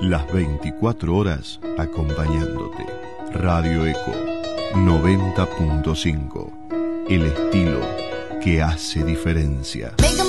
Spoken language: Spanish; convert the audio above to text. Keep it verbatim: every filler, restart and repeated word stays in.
las veinticuatro horas acompañándote. Radio Eco noventa punto cinco. El estilo que hace diferencia.